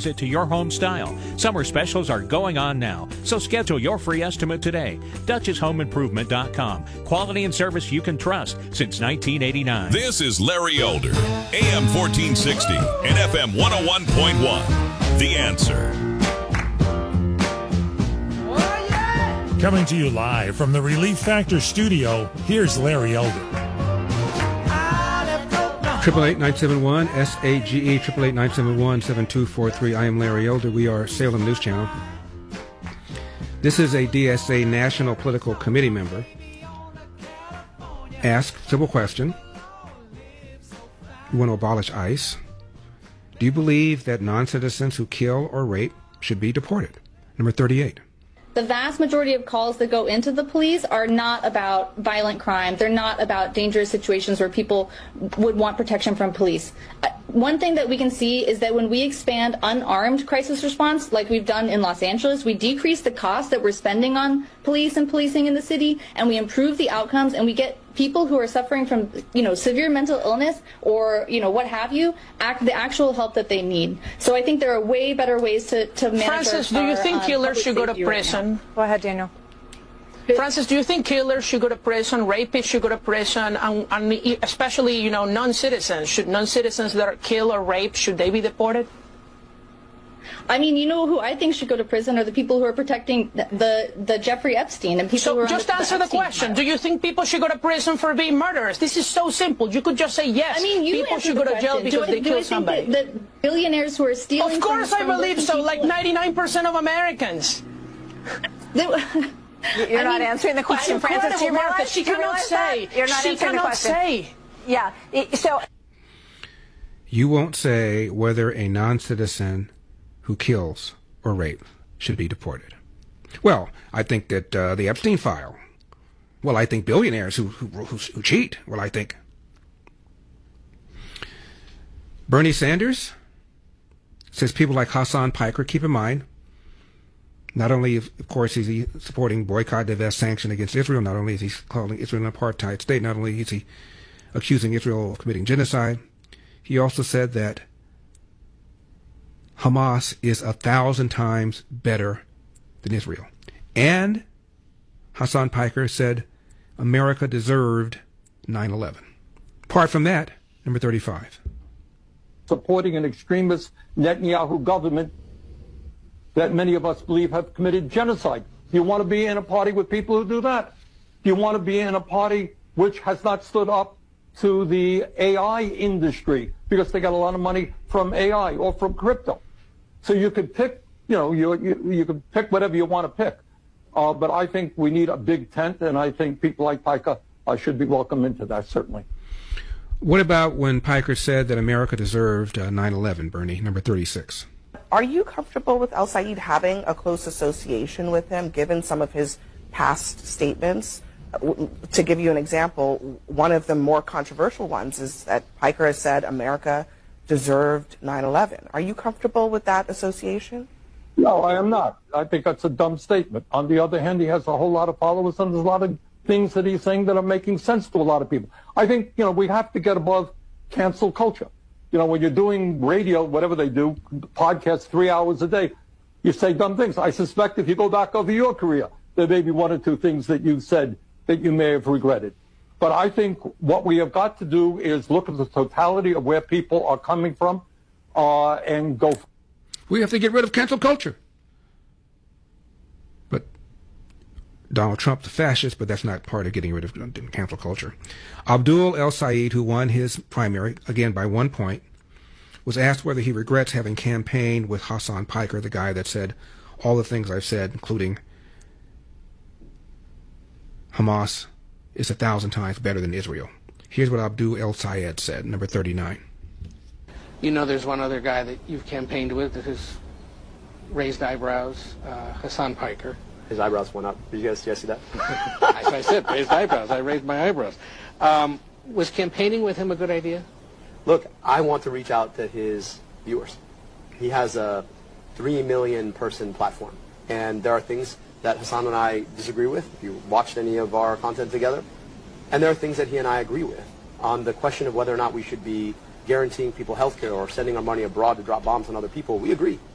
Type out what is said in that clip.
customize it to your home style. Summer specials are going on now, so schedule your free estimate today. DuchessHomeImprovement.com. Quality and service you can trust since 1989. This is Larry Elder, AM 1460 and FM 101.1. The Answer. Coming to you live from the Relief Factor studio, here's Larry Elder. 888-971 SAGE 888-971-7243. I am Larry Elder. We are Salem News Channel. This is a DSA National Political Committee member. Ask simple question. You want to abolish ICE? Do you believe that non-citizens who kill or rape should be deported? Number 38. The vast majority of calls that go into the police are not about violent crime. They're not about dangerous situations where people would want protection from police. One thing that we can see is that when we expand unarmed crisis response, like we've done in Los Angeles, we decrease the cost that we're spending on police and policing in the city, and we improve the outcomes, and we get people who are suffering from, severe mental illness or, what have you, the actual help that they need. So I think there are way better ways to manage Francis, do you think killers should go to prison? Go ahead, Daniel. Francis, do you think killers should go to prison, rapists should go to prison, and especially, non-citizens? Should non-citizens that are killed or raped, should they be deported? I mean, who I think should go to prison are the people who are protecting the Jeffrey Epstein and people who are just answer the question. Do you think people should go to prison for being murderers? This is so simple. You could just say yes. I mean, people should go to jail because they killed somebody. That billionaires who are stealing. Of course, I believe so. Like 99% of Americans. You're not answering the question, Francis. She cannot say. You're not answering the question. Say. Yeah. So You won't say whether a non-citizen who kills or rapes should be deported. Well, I think that the Epstein file. Well, I think billionaires who cheat. Well, I think Bernie Sanders says people like Hassan Piker. Keep in mind, not only, of course, is he supporting boycott, divest, sanction against Israel. Not only is he calling Israel an apartheid state. Not only is he accusing Israel of committing genocide. He also said that Hamas is 1,000 times better than Israel. And Hassan Piker said America deserved 9/11. Apart from that, number 35. Supporting an extremist Netanyahu government that many of us believe have committed genocide. Do you want to be in a party with people who do that? Do you want to be in a party which has not stood up to the AI industry because they got a lot of money from AI or from crypto? So you could pick, you could pick whatever you want to pick. But I think we need a big tent, and I think people like Piker should be welcome into that, certainly. What about when Piker said that America deserved 9/11, Bernie, number 36? Are you comfortable with El Sayed having a close association with him, given some of his past statements? To give you an example, one of the more controversial ones is that Piker has said America deserved 9/11. Are you comfortable with that association? No, I am not. I think that's a dumb statement. On the other hand, he has a whole lot of followers, and there's a lot of things that he's saying that are making sense to a lot of people. I think, we have to get above cancel culture. When you're doing radio, whatever they do, podcasts 3 hours a day, you say dumb things. I suspect if you go back over your career, there may be one or two things that you said that you may have regretted. But I think what we have got to do is look at the totality of where people are coming from and go. We have to get rid of cancel culture. But Donald Trump, the fascist, but that's not part of getting rid of cancel culture. Abdul El Sayed, who won his primary, again by 1 point, was asked whether he regrets having campaigned with Hassan Piker, the guy that said all the things I've said, including Hamas is 1,000 times better than Israel. Here's what Abdul El Sayed said, number 39. There's one other guy that you've campaigned with that has raised eyebrows, Hassan Piker. His eyebrows went up. Did you guys see that? As I said, raised eyebrows. I raised my eyebrows. Was campaigning with him a good idea? Look, I want to reach out to his viewers. He has a 3 million person platform, and there are things that Hassan and I disagree with, if you watched any of our content together, and there are things that he and I agree with. On the question of whether or not we should be guaranteeing people health care or sending our money abroad to drop bombs on other people, we agree.